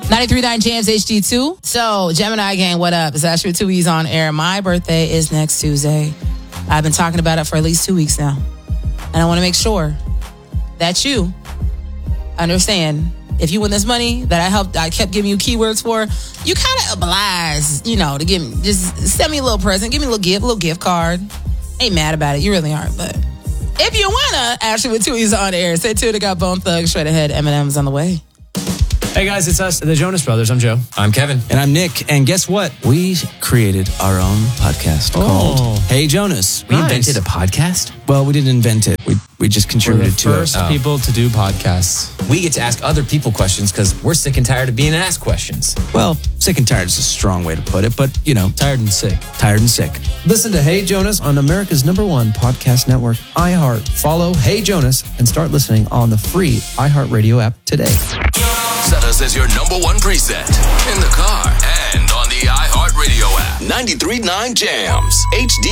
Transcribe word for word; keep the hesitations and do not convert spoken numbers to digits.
ninety-three point nine Jams H D two. So, Gemini gang, what up? It's Asher with two E's on air. My birthday is next Tuesday. I've been talking about it for at least two weeks now. And I want to make sure that you understand, if you win this money that I helped, I kept giving you keywords for, you kind of obliged, you know, to give me, just send me a little present, give me a little gift, a little gift card. Ain't mad about it. You really aren't, but if you wanna, Ashley with two E's on air. Stay tuned. I got Bone Thugs straight ahead. M and M's on the way. Hey guys, it's us, the Jonas Brothers. I'm Joe. I'm Kevin. And I'm Nick. And guess what? We created our own podcast Oh. called Hey Jonas. We Nice. invented a podcast? Well, we didn't invent it. We we just We're the contributed to first it. Oh. people to do podcasts. We get to ask other people questions because we're sick and tired of being asked questions. Well, sick and tired is a strong way to put it, but you know, Tired and sick. tired and sick. Listen to Hey Jonas on America's number one podcast network, iHeart. Follow Hey Jonas and start listening on the free iHeartRadio app today. Set us as your number one preset in the car and on the iHeartRadio app. ninety-three point nine Jams H D